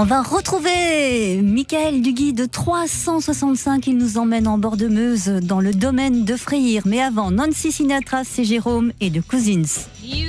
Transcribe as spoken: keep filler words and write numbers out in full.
On va retrouver Michael du guide trois cent soixante-cinq. Il nous emmène en bord de Meuse dans le domaine de Freyr. Mais avant, Nancy Sinatra, c'est Jérôme et de Cousins. You